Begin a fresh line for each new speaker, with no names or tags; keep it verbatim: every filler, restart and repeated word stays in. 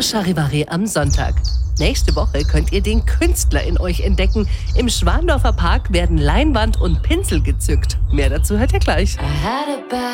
Charivari am Sonntag. Nächste Woche könnt ihr den Künstler in euch entdecken. Im Schwandorfer Park werden Leinwand und Pinsel gezückt. Mehr dazu hört ihr gleich.